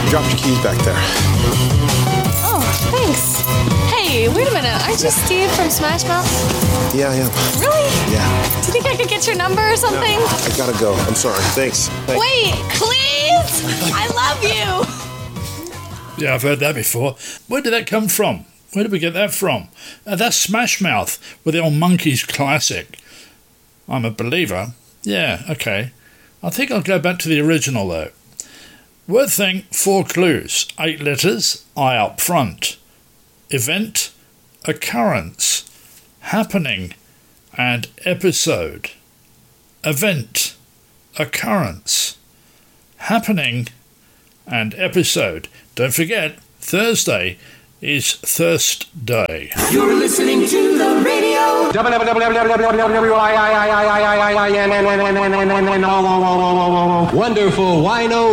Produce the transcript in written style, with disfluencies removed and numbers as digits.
Dropped your keys back there. Oh, thanks. Hey, wait a minute. Aren't you Steve from Smash Mouth? Yeah, I am. Really? Yeah. Do you think I could get your number or something? No, I gotta go. I'm sorry. Thanks. Wait, please? I love you. Yeah, I've heard that before. Where did that come from? Where did we get that from? That's Smash Mouth with the old Monkees classic. I'm a believer. Yeah, okay. I think I'll go back to the original, though. Word thing, 4 clues. 8 letters, I up front. Event, occurrence, happening, and episode. Event, occurrence, happening, and episode. Don't forget, Thursday is Thirst Day. You're listening to the radio. Wonderful Wino